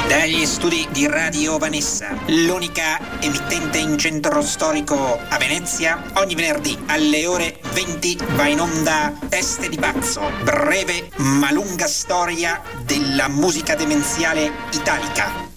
Dagli studi di Radio Vanessa, l'unica emittente in centro storico a Venezia, ogni venerdì alle ore 20 va in onda Teste di Pazzo, breve ma lunga storia della musica demenziale italica.